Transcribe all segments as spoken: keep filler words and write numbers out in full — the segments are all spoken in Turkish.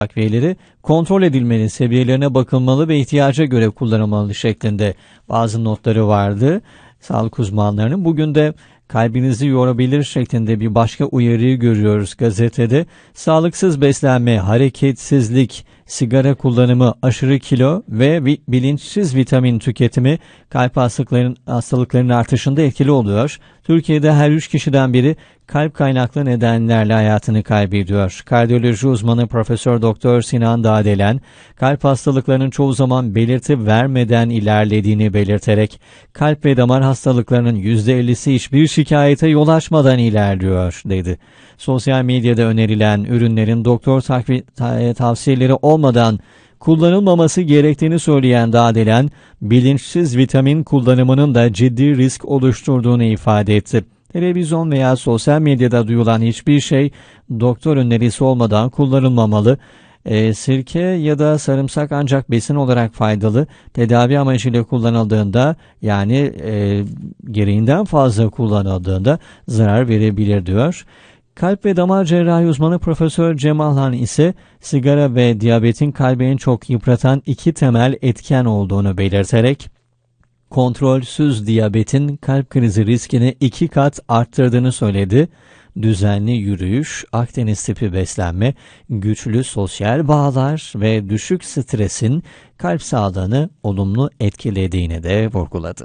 takviyeleri kontrol edilmeli, seviyelerine bakılmalı ve ihtiyaca göre kullanılmalı şeklinde bazı notları vardı sağlık uzmanlarının. Bugün de kalbinizi yorabilir şeklinde bir başka uyarıyı görüyoruz gazetede. Sağlıksız beslenme, hareketsizlik, sigara kullanımı, aşırı kilo ve bilinçsiz vitamin tüketimi kalp hastalıklarının, hastalıklarının artışında etkili oluyor. Türkiye'de her üç kişiden biri kalp kaynaklı nedenlerle hayatını kaybediyor. Kardiyoloji uzmanı Profesör Doktor Sinan Dağdelen, kalp hastalıklarının çoğu zaman belirti vermeden ilerlediğini belirterek, kalp ve damar hastalıklarının yüzde ellisi hiçbir şikayete yol açmadan ilerliyor, dedi. Sosyal medyada önerilen ürünlerin doktor takvi- tavsiyeleri olmadan kullanılmaması gerektiğini söyleyen Dağdelen, bilinçsiz vitamin kullanımının da ciddi risk oluşturduğunu ifade etti. Televizyon veya sosyal medyada duyulan hiçbir şey doktor önerisi olmadan kullanılmamalı. E, sirke ya da sarımsak ancak besin olarak faydalı, tedavi amacıyla kullanıldığında, yani e, gereğinden fazla kullanıldığında zarar verebilir, diyor. Kalp ve damar cerrahi uzmanı Profesör Cemal Han ise sigara ve diyabetin kalbi en çok yıpratan iki temel etken olduğunu belirterek, kontrolsüz diyabetin kalp krizi riskini iki kat arttırdığını söyledi. Düzenli yürüyüş, Akdeniz tipi beslenme, güçlü sosyal bağlar ve düşük stresin kalp sağlığını olumlu etkilediğini de vurguladı.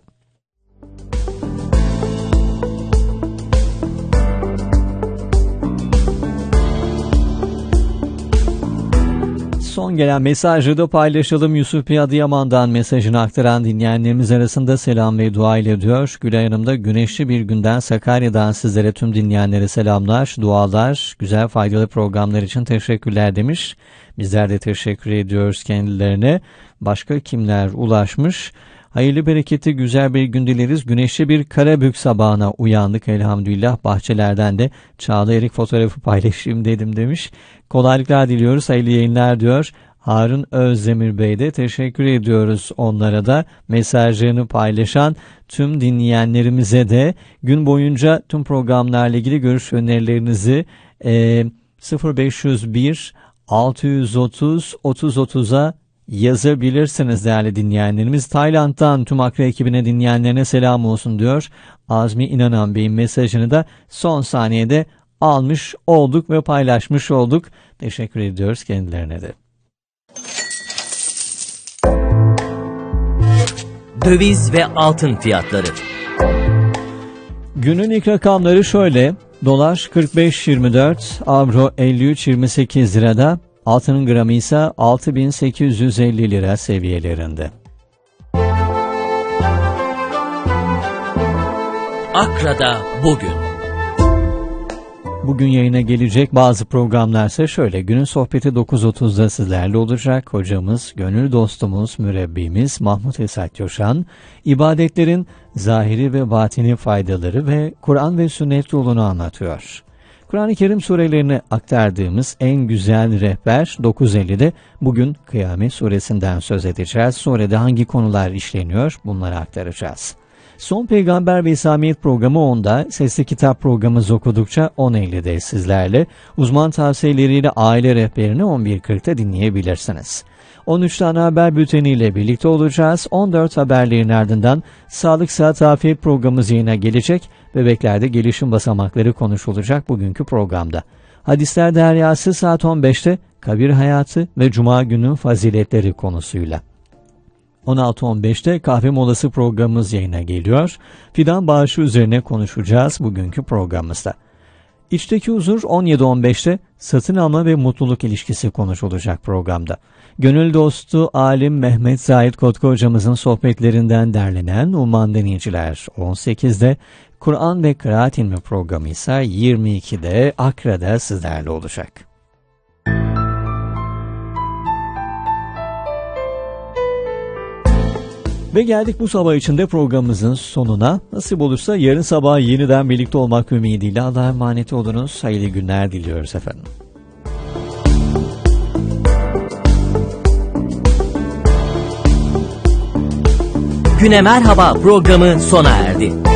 Son gelen mesajı da paylaşalım. Yusuf Bey Adıyaman'dan mesajını aktaran dinleyenlerimiz arasında selam ve dua ile diyor. Gülay Hanım da güneşli bir günden Sakarya'dan sizlere, tüm dinleyenlere selamlar, dualar, güzel faydalı programlar için teşekkürler demiş. Bizler de teşekkür ediyoruz kendilerine. Başka kimler ulaşmış? Hayırlı, bereketli, güzel bir gün dileriz. Güneşli bir Karabük sabahına uyandık elhamdülillah. Bahçelerden de Çağla Erik fotoğrafı paylaşayım dedim demiş. Kolaylıklar diliyoruz, hayırlı yayınlar diyor. Harun Özdemir Bey de teşekkür ediyoruz onlara da. Mesajlarını paylaşan tüm dinleyenlerimize de gün boyunca tüm programlarla ilgili görüş önerilerinizi e, sıfır beş yüz bir altı yüz otuz otuz otuza yazabilirsiniz değerli dinleyenlerimiz. Tayland'dan tüm Akra ekibine, dinleyenlerine selam olsun diyor. Azmi İnanan Bey'in mesajını da son saniyede almış olduk ve paylaşmış olduk. Teşekkür ediyoruz kendilerine de. Döviz ve altın fiyatları. Günün ilk rakamları şöyle. Dolar kırk beş yirmi dört, avro elli üç yirmi sekiz lirada, altının gramı ise altı bin sekiz yüz elli lira seviyelerinde. Akra'da bugün. Bugün yayına gelecek bazı programlarsa şöyle. Günün sohbeti dokuz otuzda sizlerle olacak. Hocamız, gönül dostumuz, mürebbimiz Mahmut Esat Coşan, ibadetlerin zahiri ve batini faydaları ve Kur'an ve sünnet yolunu anlatıyor. Kur'an-ı Kerim surelerini aktardığımız en güzel rehber dokuz elli'de bugün Kıyamet suresinden söz edeceğiz. Surede hangi konular işleniyor, bunları aktaracağız. Son Peygamber ve İslamiyet programı onda, Sesli Kitap programımız okudukça on elli'de sizlerle, uzman tavsiyeleriyle aile rehberini on bir kırk'ta dinleyebilirsiniz. on üç tane haber bülteniyle birlikte olacağız. on dört haberlerin ardından Sağlık Sıhhat Afiyet programımız yayına gelecek. Bebeklerde gelişim basamakları konuşulacak bugünkü programda. Hadisler Deryası saat on beş'te kabir hayatı ve Cuma günün faziletleri konusuyla. on altı on beş'te kahve molası programımız yayına geliyor. Fidan bağışı üzerine konuşacağız bugünkü programımızda. İçteki huzur on yedi on beş'te satın alma ve mutluluk ilişkisi konuşulacak programda. Gönül dostu alim Mehmet Zahid Kotku hocamızın sohbetlerinden derlenen Umman Deneyiciler on sekiz'de, Kur'an ve Kıraat İlmi programı ise yirmi iki'de Akra'da sizlerle olacak. Ve geldik bu sabah içinde programımızın sonuna. Nasip olursa yarın sabah yeniden birlikte olmak ümidiyle Allah'a emanet olunuz. Hayırlı günler diliyoruz efendim. Güne Merhaba programı sona erdi.